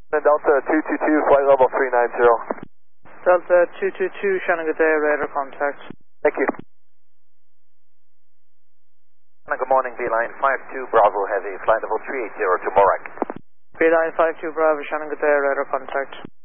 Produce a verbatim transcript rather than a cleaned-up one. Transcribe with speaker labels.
Speaker 1: Delta two two two, flight level three nine zero.
Speaker 2: Delta two two two, Shannon, good day, radar contact.
Speaker 1: Thank you.
Speaker 3: Good morning, B-Line five two Bravo Heavy, flight level three eight zero to Morak.
Speaker 2: B-Line five two Bravo, Shannon, good day, radar contact.